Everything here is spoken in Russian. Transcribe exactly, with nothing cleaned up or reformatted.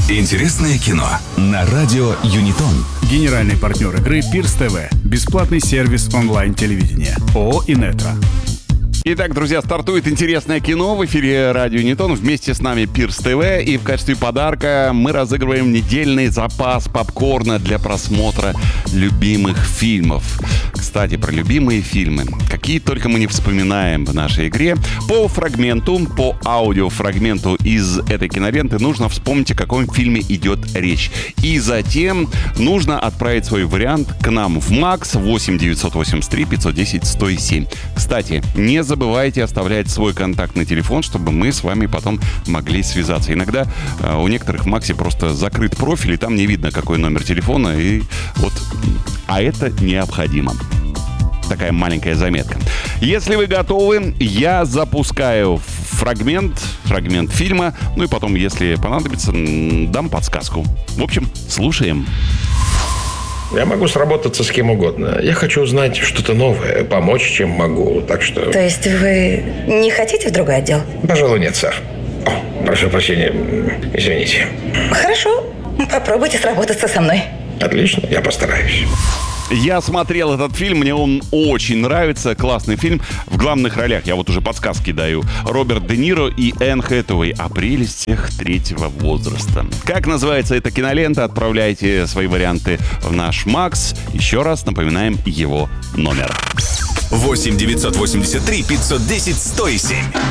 Интересное кино на радио Юнитон. Генеральный партнер игры Пирс ТВ. Бесплатный сервис онлайн-телевидения. ООО «Инетро». Итак, друзья, стартует интересное кино в эфире радио Юнитон. Вместе с нами Пирс ТВ. И в качестве подарка мы разыгрываем недельный запас попкорна для просмотра любимых фильмов. Кстати, про любимые фильмы. Какие только мы не вспоминаем в нашей игре. По фрагменту, по аудиофрагменту из этой киноленты нужно вспомнить, о каком фильме идет речь. И затем нужно отправить свой вариант к нам в МАКС восемь девятьсот восемьдесят три пятьсот десять сто семь. Кстати, не забывайте Забывайте оставлять свой контактный телефон, чтобы мы с вами потом могли связаться. Иногда э, у некоторых в МАКСе просто закрыт профиль, и там не видно, какой номер телефона. И вот, а это необходимо. Такая маленькая заметка. Если вы готовы, я запускаю фрагмент, фрагмент фильма. Ну и потом, если понадобится, дам подсказку. В общем, слушаем. Я могу сработаться с кем угодно. Я хочу узнать что-то новое, помочь, чем могу. Так что... То есть вы не хотите в другой отдел? Пожалуй, нет, сэр. О, прошу прощения. Извините. Хорошо. Попробуйте сработаться со мной. Отлично, я постараюсь. Я смотрел этот фильм, мне он очень нравится. Классный фильм. В главных ролях, я вот уже подсказки даю, Роберт Де Ниро и Энн Хэтэуэй о прелестях третьего возраста. Как называется эта кинолента? Отправляйте свои варианты в наш МАКС. Еще раз напоминаем его номер. восемь девятьсот восемьдесят три пятьсот десять сто семь.